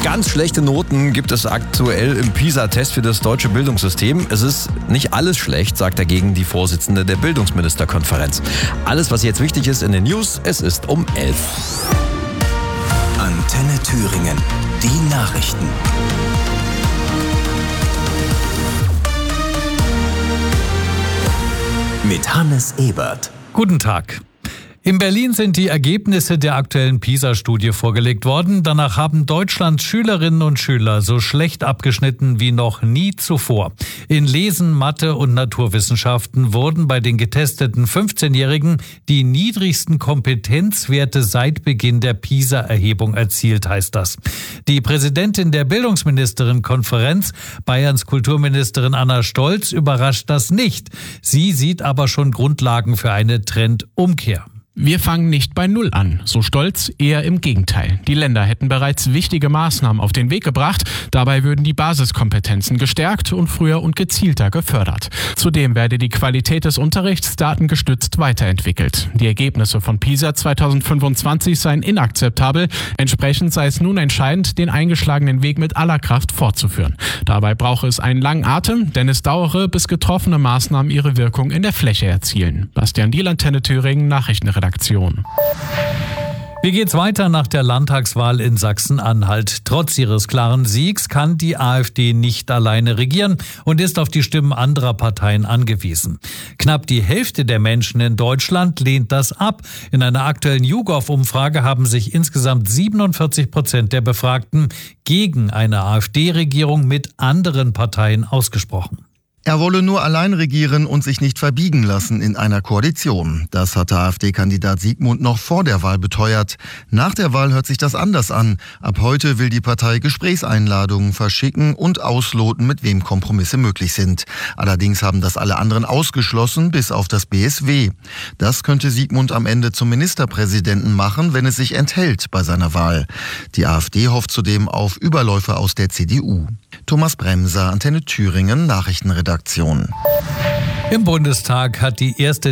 Ganz schlechte Noten gibt es aktuell im PISA-Test für das deutsche Bildungssystem. Es ist nicht alles schlecht, sagt dagegen die Vorsitzende der Bildungsministerkonferenz. Alles, was jetzt wichtig ist in den News, es ist um 11. Antenne Thüringen, die Nachrichten. Mit Hannes Ebert. Guten Tag. In Berlin sind die Ergebnisse der aktuellen PISA-Studie vorgelegt worden. Danach haben Deutschlands Schülerinnen und Schüler so schlecht abgeschnitten wie noch nie zuvor. In Lesen, Mathe und Naturwissenschaften wurden bei den getesteten 15-Jährigen die niedrigsten Kompetenzwerte seit Beginn der PISA-Erhebung erzielt, heißt das. Die Präsidentin der Bildungsministerinnenkonferenz, Bayerns Kulturministerin Anna Stolz, überrascht das nicht. Sie sieht aber schon Grundlagen für eine Trendumkehr. Wir fangen nicht bei Null an, so Stolz, eher im Gegenteil. Die Länder hätten bereits wichtige Maßnahmen auf den Weg gebracht. Dabei würden die Basiskompetenzen gestärkt und früher und gezielter gefördert. Zudem werde die Qualität des Unterrichts datengestützt weiterentwickelt. Die Ergebnisse von PISA 2025 seien inakzeptabel. Entsprechend sei es nun entscheidend, den eingeschlagenen Weg mit aller Kraft fortzuführen. Dabei brauche es einen langen Atem, denn es dauere, bis getroffene Maßnahmen ihre Wirkung in der Fläche erzielen. Bastian Diel, Antenne Thüringen, Nachrichtenredaktion. Wie geht's weiter nach der Landtagswahl in Sachsen-Anhalt? Trotz ihres klaren Siegs kann die AfD nicht alleine regieren und ist auf die Stimmen anderer Parteien angewiesen. Knapp die Hälfte der Menschen in Deutschland lehnt das ab. In einer aktuellen YouGov-Umfrage haben sich insgesamt 47% der Befragten gegen eine AfD-Regierung mit anderen Parteien ausgesprochen. Er wolle nur allein regieren und sich nicht verbiegen lassen in einer Koalition. Das hatte AfD-Kandidat Siegmund noch vor der Wahl beteuert. Nach der Wahl hört sich das anders an. Ab heute will die Partei Gesprächseinladungen verschicken und ausloten, mit wem Kompromisse möglich sind. Allerdings haben das alle anderen ausgeschlossen, bis auf das BSW. Das könnte Siegmund am Ende zum Ministerpräsidenten machen, wenn es sich enthält bei seiner Wahl. Die AfD hofft zudem auf Überläufe aus der CDU. Thomas Bremser, Antenne Thüringen, Nachrichtenredaktion. Im Bundestag hat die erste